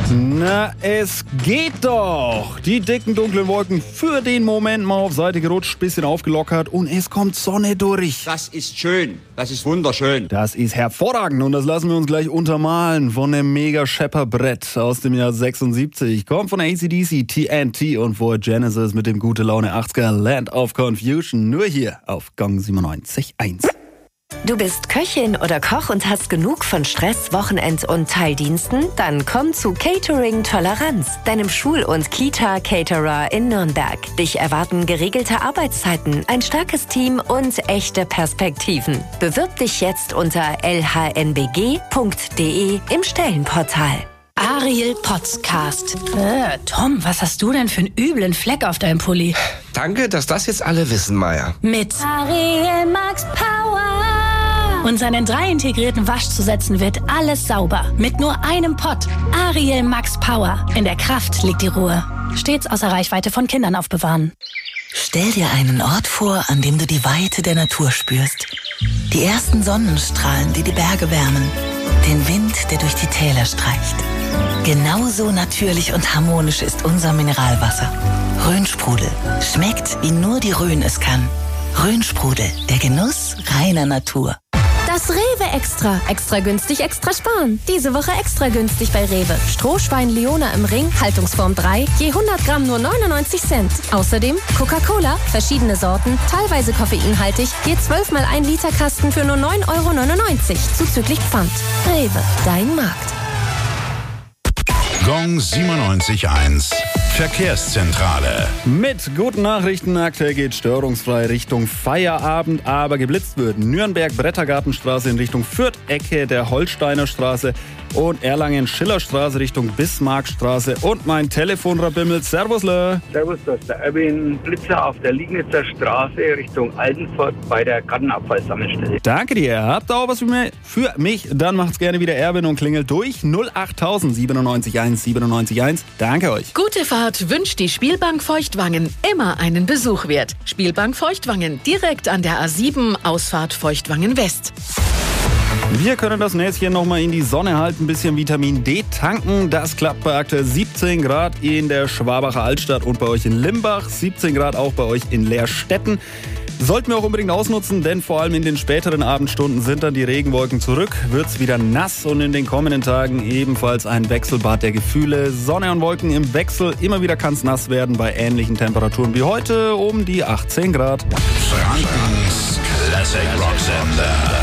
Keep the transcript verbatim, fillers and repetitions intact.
Na, es geht doch. Die dicken, dunklen Wolken für den Moment mal auf Seite gerutscht, bisschen aufgelockert und es kommt Sonne durch. Das ist schön. Das ist wunderschön. Das ist hervorragend und das lassen wir uns gleich untermalen von dem Mega-Schepper-Brett aus dem Jahr sechsundsiebzig. Kommt von A C D C, T N T und vor Genesis mit dem gute Laune achtziger Land of Confusion. Nur hier auf Gong siebenundneunzig Komma eins. Du bist Köchin oder Koch und hast genug von Stress, Wochenend- und Teildiensten? Dann komm zu Catering Toleranz, deinem Schul- und Kita-Caterer in Nürnberg. Dich erwarten geregelte Arbeitszeiten, ein starkes Team und echte Perspektiven. Bewirb dich jetzt unter l h n b g punkt d e im Stellenportal. Ariel Podcast. Äh, Tom, was hast du denn für einen üblen Fleck auf deinem Pulli? Danke, dass das jetzt alle wissen, Maya. Mit Ariel Max Power. Und seinen drei integrierten Waschzusätzen wird alles sauber. Mit nur einem Pott. Ariel Max Power. In der Kraft liegt die Ruhe. Stets außer Reichweite von Kindern aufbewahren. Stell dir einen Ort vor, an dem du die Weite der Natur spürst. Die ersten Sonnenstrahlen, die die Berge wärmen. Den Wind, der durch die Täler streicht. Genauso natürlich und harmonisch ist unser Mineralwasser. Rhönsprudel. Schmeckt, wie nur die Rhön es kann. Rhönsprudel. Der Genuss reiner Natur. Das Rewe Extra. Extra günstig, extra sparen. Diese Woche extra günstig bei Rewe. Strohschwein Leona im Ring, Haltungsform drei, je hundert Gramm nur neunundneunzig Cent. Außerdem Coca-Cola, verschiedene Sorten, teilweise koffeinhaltig, je zwölf mal ein Liter Kasten für nur neun Euro neunundneunzig, zuzüglich Pfand. Rewe, dein Markt. Gong siebenundneunzig Komma eins Verkehrszentrale. Mit guten Nachrichten, aktuell geht störungsfrei Richtung Feierabend, aber geblitzt wird Nürnberg-Brettergartenstraße in Richtung Fürth, Ecke der Holsteiner Straße und Erlangen-Schillerstraße Richtung Bismarckstraße und mein Telefon rabimmelt. Servusle. Servus, das ist der Erwin. Blitzer auf der Liegnitzer Straße Richtung Altenfurt bei der Gartenabfallsammelstelle. Danke dir. Habt ihr auch was für mich? Für mich? Dann macht's gerne wieder Erwin und klingelt durch. null acht null null null siebenundneunzig eins siebenundneunzig eins. Danke euch. Gute Fahrt wünscht die Spielbank Feuchtwangen. Immer einen Besuch wert. Spielbank Feuchtwangen, direkt an der A sieben, Ausfahrt Feuchtwangen West. Wir können das Näschen nochmal in die Sonne halten, ein bisschen Vitamin D tanken. Das klappt bei aktuell siebzehn Grad in der Schwabacher Altstadt und bei euch in Limbach. siebzehn Grad auch bei euch in Leerstetten. Sollten wir auch unbedingt ausnutzen, denn vor allem in den späteren Abendstunden sind dann die Regenwolken zurück, wird's wieder nass und in den kommenden Tagen ebenfalls ein Wechselbad der Gefühle. Sonne und Wolken im Wechsel, immer wieder kann's nass werden bei ähnlichen Temperaturen wie heute um die achtzehn Grad. Frankens Classic Rock Sender.